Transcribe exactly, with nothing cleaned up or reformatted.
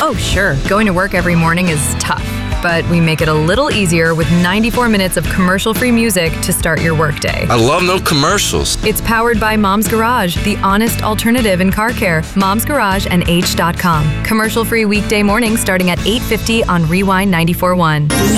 Oh, sure. Going to work every morning is tough, but we make it a little easier with ninety-four minutes of commercial-free music to start your workday. I love no commercials. It's powered by Mom's Garage, the honest alternative in car care. Mom's Garage and H dot com. Commercial-free weekday mornings starting at eight fifty on Rewind ninety-four point one.